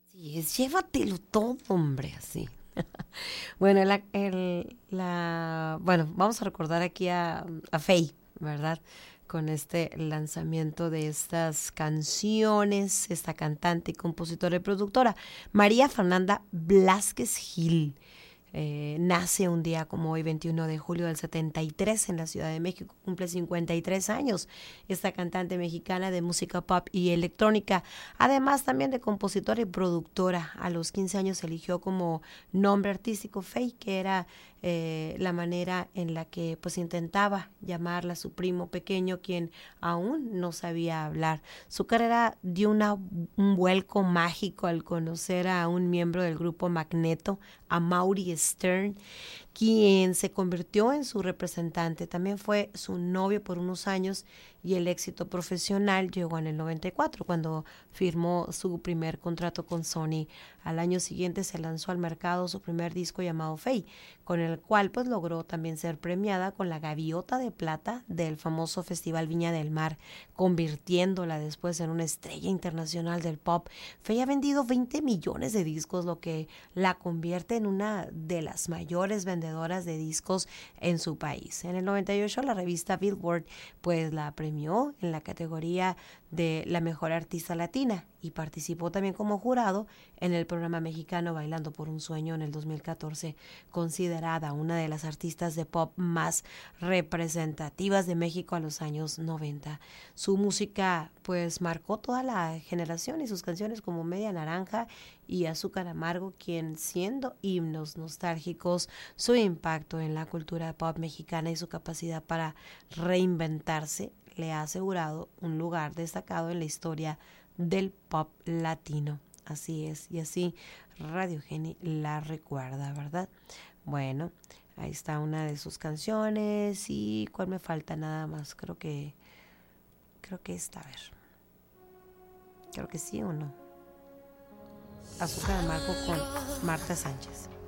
Sí, es llévatelo todo, hombre, así. Bueno, bueno, vamos a recordar aquí a Faye, ¿verdad? Con este lanzamiento de estas canciones, esta cantante y compositora y productora, María Fernanda Blázquez Gil. Nace un día como hoy, 21 de julio del 73 en la Ciudad de México, cumple 53 años. Esta cantante mexicana de música pop y electrónica, además también de compositora y productora. A los 15 años eligió como nombre artístico Faye, que era la manera en la que pues intentaba llamarla a su primo pequeño, quien aún no sabía hablar. Su carrera dio un vuelco mágico al conocer a un miembro del grupo Magneto, a Mauri Stern, quien se convirtió en su representante. También fue su novio por unos años y el éxito profesional llegó en el 94, cuando firmó su primer contrato con Sony. Al año siguiente se lanzó al mercado su primer disco llamado Faye, con el cual pues logró también ser premiada con la Gaviota de Plata del famoso Festival Viña del Mar, convirtiéndola después en una estrella internacional del pop. Faye ha vendido 20 millones de discos, lo que la convierte en una de las mayores vendedoras de discos en su país. En el 98 la revista Billboard pues la premió en la categoría de la mejor artista latina y participó también como jurado en el programa mexicano Bailando por un Sueño en el 2014, considerada una de las artistas de pop más representativas de México a los años 90. Su música pues marcó toda la generación y sus canciones como Media Naranja y Azúcar Amargo, quien siendo himnos nostálgicos, su impacto en la cultura pop mexicana y su capacidad para reinventarse le ha asegurado un lugar destacado en la historia del pop latino. Así es, y así Radio Geni la recuerda, ¿verdad? Bueno, ahí está una de sus canciones. Y ¿cuál me falta? Nada más, creo que esta, a ver, creo que sí o no. Azúcar Amargo con Marta Sánchez.